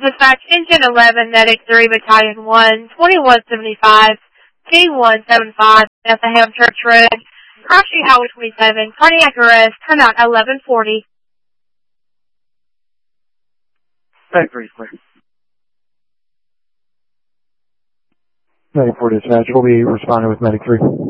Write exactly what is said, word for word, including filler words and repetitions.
Dispatch Engine eleven, Medic three, Battalion one, twenty-one seventy-five, T one seventy-five, Bethlehem Church Road, Crashing Highway twenty-seven, cardiac arrest, turnout eleven forty. Medic three, clear. Medic four dispatch will be responding with Medic three.